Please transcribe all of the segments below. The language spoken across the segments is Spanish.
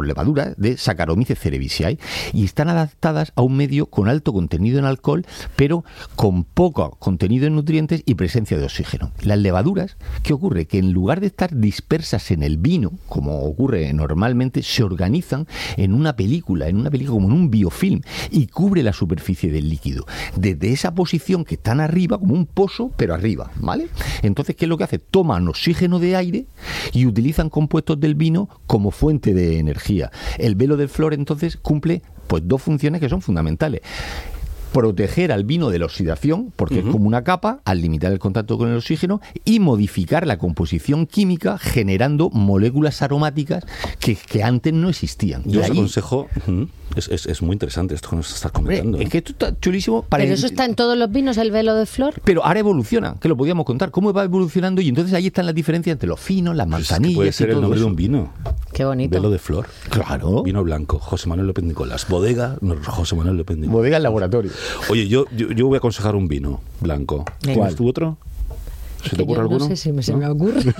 levaduras de Saccharomyces cerevisiae, y están adaptadas a un medio con alto contenido en alcohol, pero con poco contenido en nutrientes y presencia de oxígeno. Las levaduras, ¿qué ocurre? Que en lugar de estar dispersas en el vino, como ocurre normalmente, se organizan en una película como en un biofilm, y cubre la superficie del líquido. Desde esa posición que están arriba, como un pozo, pero arriba, ¿vale? Entonces, ¿qué es lo que hace? Toman oxígeno de aire y utilizan compuestos del vino como fuente de energía. El velo de flor, entonces, cumple pues dos funciones que son fundamentales. Proteger al vino de la oxidación, porque es como una capa, al limitar el contacto con el oxígeno, y modificar la composición química generando moléculas aromáticas que antes no existían. Yo os aconsejo, es muy interesante esto que nos estás comentando. Es que esto está chulísimo. Pero eso está en todos los vinos, el velo de flor. Pero ahora evoluciona, que lo podíamos contar, cómo va evolucionando, y entonces ahí están las diferencias entre los finos, las manzanillas. Puede ser el nombre de un vino. Qué bonito. Velo de flor. Claro. Vino blanco, José Manuel López Nicolás. Bodega, José Manuel López Nicolás. Bodega en laboratorio. Oye, yo voy a aconsejar un vino blanco. ¿Cuál? ¿Tú otro? ¿Se te ocurre alguno? No sé si se me ocurre.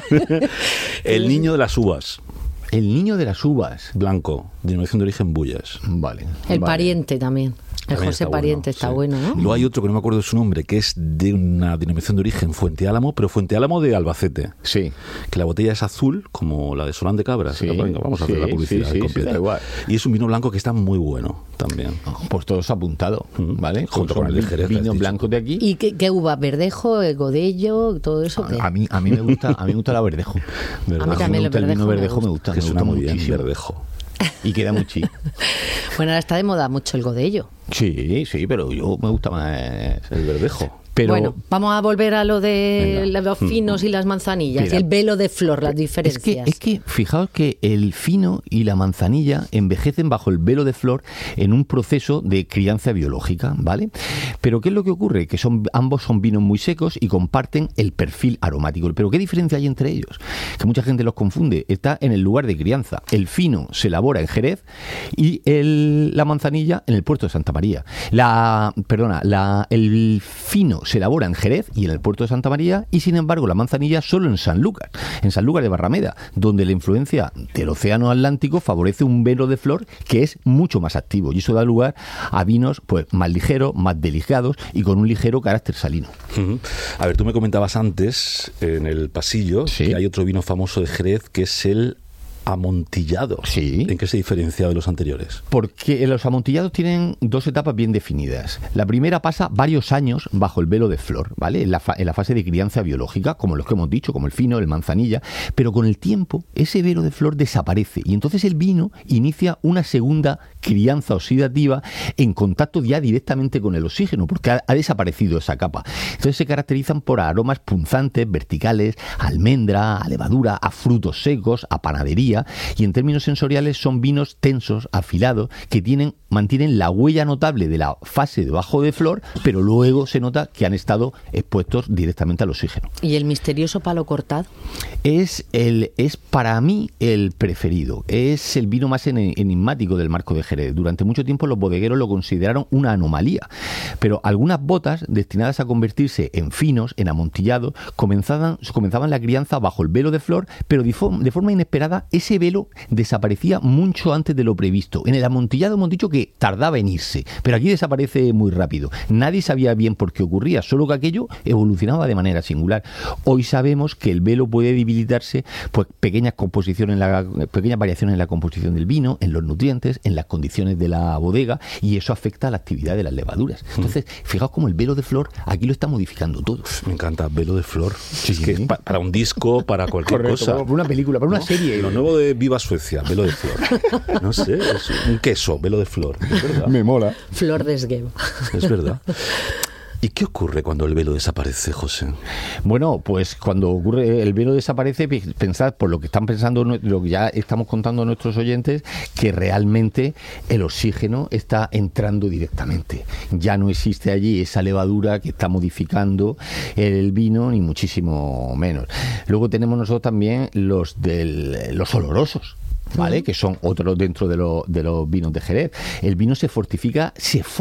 El niño de las uvas. El niño de las uvas. Blanco, denominación de origen Bullas. Vale. El pariente también. El También José está Pariente está bueno, ¿no? Luego hay otro que no me acuerdo de su nombre, que es de una denominación de origen Fuente Álamo, pero Fuente Álamo de Albacete. Sí. Que la botella es azul, como la de Solán de Cabra. Sí, vamos a hacer la publicidad completa. da igual. Y es un vino blanco que está muy bueno también. Pues todo es apuntado, ¿vale? Junto con el de Jerez, vinos blancos de aquí. ¿Y qué uva? ¿Verdejo, el godello, todo eso? ¿Qué? A mí me gusta la verdejo. A mí también el vino verdejo verdejo me gusta. Que suena muy bien, muchísimo. verdejo. Y queda muy chico. Bueno, ahora está de moda mucho el godello. Sí, pero yo me gusta más el verdejo. Pero, bueno, vamos a volver a lo de los finos y las manzanillas. Mira, y el velo de flor, las diferencias. Es que fijaos que el fino y la manzanilla envejecen bajo el velo de flor en un proceso de crianza biológica, ¿vale? Pero ¿qué es lo que ocurre? Que ambos son vinos muy secos y comparten el perfil aromático. Pero ¿qué diferencia hay entre ellos? Que mucha gente los confunde. Está en el lugar de crianza. El fino se elabora en Jerez y la manzanilla en el puerto de Santa María. El fino se elabora en Jerez y en el puerto de Santa María, y sin embargo la manzanilla solo en Sanlúcar de Barrameda, donde la influencia del océano Atlántico favorece un velo de flor que es mucho más activo, y eso da lugar a vinos pues más ligeros, más delicados y con un ligero carácter salino. A ver, tú me comentabas antes en el pasillo que hay otro vino famoso de Jerez que es el amontillado. Sí. ¿En qué se diferencia de los anteriores? Porque los amontillados tienen dos etapas bien definidas. La primera pasa varios años bajo el velo de flor, ¿vale? En la fase de crianza biológica, como los que hemos dicho, como el fino, el manzanilla, pero con el tiempo ese velo de flor desaparece y entonces el vino inicia una segunda crianza oxidativa en contacto ya directamente con el oxígeno, porque ha desaparecido esa capa. Entonces se caracterizan por aromas punzantes, verticales, a almendra, a levadura, a frutos secos, a panadería, y en términos sensoriales son vinos tensos, afilados, que mantienen la huella notable de la fase de bajo de flor, pero luego se nota que han estado expuestos directamente al oxígeno. ¿Y el misterioso palo cortado? Es para mí el preferido. Es el vino más enigmático del marco de Jerez. Durante mucho tiempo los bodegueros lo consideraron una anomalía, pero algunas botas destinadas a convertirse en finos, en amontillados, comenzaban la crianza bajo el velo de flor, pero de forma inesperada ese velo desaparecía mucho antes de lo previsto. En el amontillado hemos dicho que tardaba en irse, pero aquí desaparece muy rápido. Nadie sabía bien por qué ocurría, solo que aquello evolucionaba de manera singular. Hoy sabemos que el velo puede debilitarse, pues pequeñas variaciones en la composición del vino, en los nutrientes, en las condiciones de la bodega, y eso afecta a la actividad de las levaduras. Entonces, fijaos cómo el velo de flor aquí lo está modificando todo. Me encanta, velo de flor. Sí. Es que para un disco, para cualquier cosa. Para una película, para una serie. Lo nuevo de Viva Suecia, velo de flor. No sé, es un queso, velo de flor. Es verdad. Me mola. Flor de esgueva. Es verdad. ¿Y qué ocurre cuando el velo desaparece, José? Bueno, pues cuando ocurre el velo desaparece, pensad, por lo que están pensando, lo que ya estamos contando a nuestros oyentes, que realmente el oxígeno está entrando directamente. Ya no existe allí esa levadura que está modificando el vino, ni muchísimo menos. Luego tenemos nosotros también los olorosos, ¿vale? Que son otros dentro de los vinos de Jerez. El vino se fortifica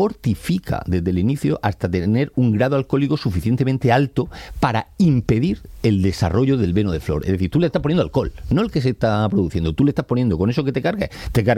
desde el inicio hasta tener un grado alcohólico suficientemente alto para impedir el desarrollo del vino de flor. Es decir, tú le estás poniendo alcohol, no el que se está produciendo. Tú le estás poniendo, con eso que te carga